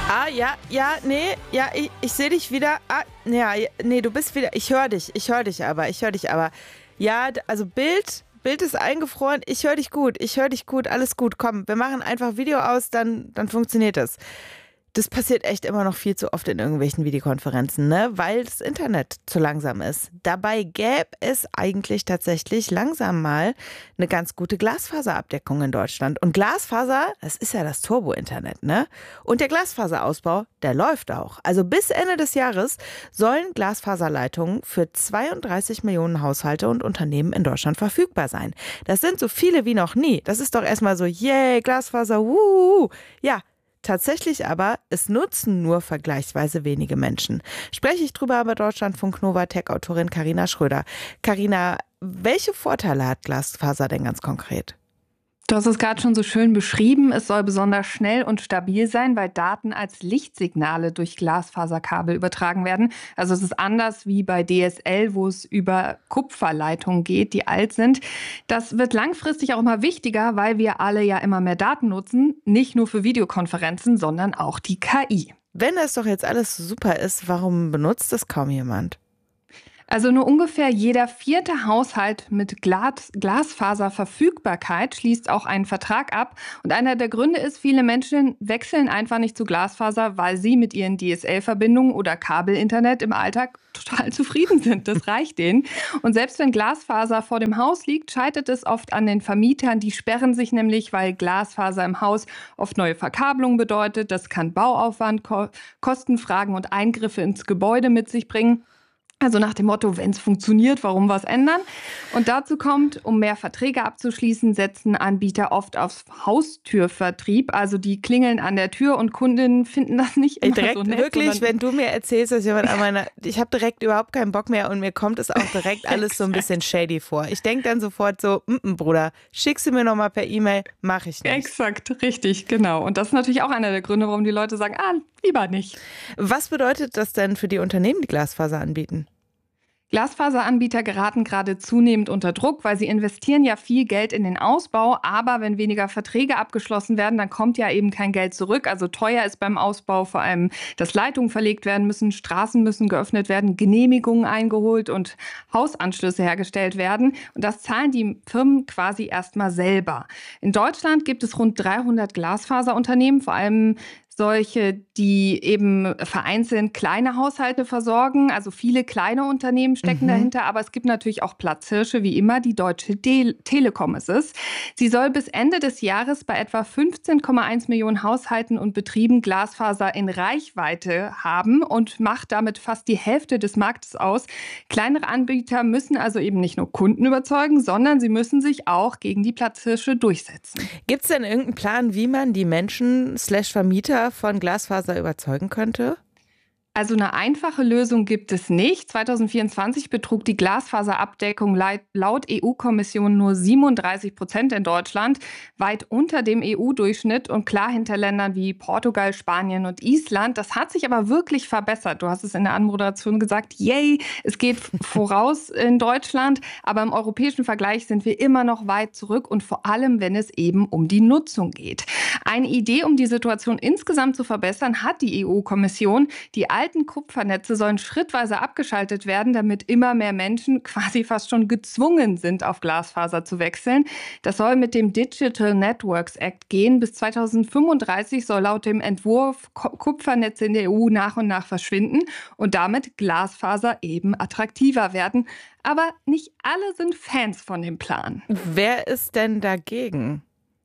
Ich sehe dich wieder. Du bist wieder. Ich höre dich aber. Ja, also Bild ist eingefroren. Ich höre dich gut, alles gut. Komm, wir machen einfach Video aus, dann funktioniert das. Das passiert echt immer noch viel zu oft in irgendwelchen Videokonferenzen, ne? Weil das Internet zu langsam ist. Dabei gäbe es eigentlich tatsächlich langsam mal eine ganz gute Glasfaserabdeckung in Deutschland. Und Glasfaser, das ist ja das Turbo-Internet, ne? Und der Glasfaserausbau, der läuft auch. Also bis Ende des Jahres sollen Glasfaserleitungen für 32 Millionen Haushalte und Unternehmen in Deutschland verfügbar sein. Das sind so viele wie noch nie. Das ist doch erstmal so, yay, Glasfaser, wuhu. Ja, tatsächlich aber, es nutzen nur vergleichsweise wenige Menschen. Spreche ich drüber bei Deutschlandfunk Nova Tech-Autorin Carina Schröder. Carina, welche Vorteile hat Glasfaser denn ganz konkret? Du hast es gerade schon so schön beschrieben. Es soll besonders schnell und stabil sein, weil Daten als Lichtsignale durch Glasfaserkabel übertragen werden. Also es ist anders wie bei DSL, wo es über Kupferleitungen geht, die alt sind. Das wird langfristig auch immer wichtiger, weil wir alle ja immer mehr Daten nutzen. Nicht nur für Videokonferenzen, sondern auch die KI. Wenn das doch jetzt alles super ist, warum benutzt das kaum jemand? Also nur ungefähr jeder 4. Haushalt mit Glasfaserverfügbarkeit schließt auch einen Vertrag ab. Und einer der Gründe ist, viele Menschen wechseln einfach nicht zu Glasfaser, weil sie mit ihren DSL-Verbindungen oder Kabelinternet im Alltag total zufrieden sind. Das reicht denen. Und selbst wenn Glasfaser vor dem Haus liegt, scheitert es oft an den Vermietern. Die sperren sich nämlich, weil Glasfaser im Haus oft neue Verkabelung bedeutet. Das kann Bauaufwand, Kostenfragen und Eingriffe ins Gebäude mit sich bringen. Also nach dem Motto, wenn es funktioniert, warum was ändern? Und dazu kommt, um mehr Verträge abzuschließen, setzen Anbieter oft auf Haustürvertrieb. Also die klingeln an der Tür und Kundinnen finden das nicht immer direkt, so nett. Wirklich, wenn du mir erzählst, dass jemand an meiner, ich habe direkt überhaupt keinen Bock mehr und mir kommt es auch direkt alles so ein bisschen shady vor. Ich denke dann sofort so, Bruder, schickst du mir nochmal per E-Mail, mache ich nicht. Exakt, richtig, genau. Und das ist natürlich auch einer der Gründe, warum die Leute sagen, lieber nicht. Was bedeutet das denn für die Unternehmen, die Glasfaser anbieten? Glasfaseranbieter geraten gerade zunehmend unter Druck, weil sie investieren ja viel Geld in den Ausbau. Aber wenn weniger Verträge abgeschlossen werden, dann kommt ja eben kein Geld zurück. Also teuer ist beim Ausbau vor allem, dass Leitungen verlegt werden müssen, Straßen müssen geöffnet werden, Genehmigungen eingeholt und Hausanschlüsse hergestellt werden. Und das zahlen die Firmen quasi erstmal selber. In Deutschland gibt es rund 300 Glasfaserunternehmen, vor allem solche, die eben vereinzelt kleine Haushalte versorgen. Also viele kleine Unternehmen stecken dahinter, aber es gibt natürlich auch Platzhirsche, wie immer die Deutsche Telekom ist es. Sie soll bis Ende des Jahres bei etwa 15,1 Millionen Haushalten und Betrieben Glasfaser in Reichweite haben und macht damit fast die Hälfte des Marktes aus. Kleinere Anbieter müssen also eben nicht nur Kunden überzeugen, sondern sie müssen sich auch gegen die Platzhirsche durchsetzen. Gibt es denn irgendeinen Plan, wie man die Menschen/Vermieter von Glasfaser überzeugen könnte? Also eine einfache Lösung gibt es nicht. 2024 betrug die Glasfaserabdeckung laut EU-Kommission nur 37% in Deutschland, weit unter dem EU-Durchschnitt und klar hinter Ländern wie Portugal, Spanien und Island. Das hat sich aber wirklich verbessert. Du hast es in der Anmoderation gesagt, yay, es geht voraus in Deutschland, aber im europäischen Vergleich sind wir immer noch weit zurück und vor allem, wenn es eben um die Nutzung geht. Eine Idee, um die Situation insgesamt zu verbessern, hat die EU-Kommission. Die alten Kupfernetze sollen schrittweise abgeschaltet werden, damit immer mehr Menschen quasi fast schon gezwungen sind, auf Glasfaser zu wechseln. Das soll mit dem Digital Networks Act gehen. Bis 2035 soll laut dem Entwurf Kupfernetze in der EU nach und nach verschwinden und damit Glasfaser eben attraktiver werden. Aber nicht alle sind Fans von dem Plan. Wer ist denn dagegen?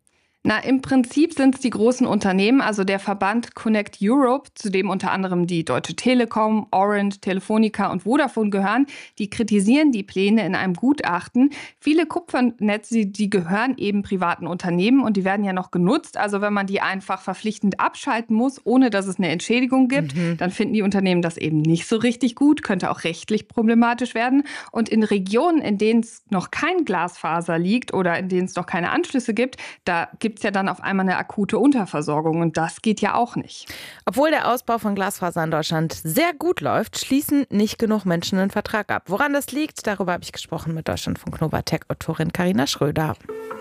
Im Prinzip sind es die großen Unternehmen, also der Verband Connect Europe, zu dem unter anderem die Deutsche Telekom, Orange, Telefonica und Vodafone gehören. Die kritisieren die Pläne in einem Gutachten. Viele Kupfernetze, die gehören eben privaten Unternehmen und die werden ja noch genutzt. Also wenn man die einfach verpflichtend abschalten muss, ohne dass es eine Entschädigung gibt, dann finden die Unternehmen das eben nicht so richtig gut, könnte auch rechtlich problematisch werden. Und in Regionen, in denen es noch kein Glasfaser liegt oder in denen es noch keine Anschlüsse gibt, da gibt es ja dann auf einmal eine akute Unterversorgung und das geht ja auch nicht. Obwohl der Ausbau von Glasfaser in Deutschland sehr gut läuft, schließen nicht genug Menschen einen Vertrag ab. Woran das liegt, darüber habe ich gesprochen mit Deutschlandfunk Nova Tech-Autorin Carina Schröder.